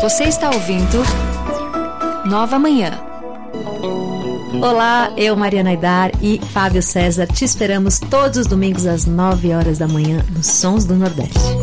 Você está ouvindo Nova Manhã. Olá, eu, Mariana Aidar e Fábio César, te esperamos todos os domingos às 9 horas da manhã nos Sons do Nordeste.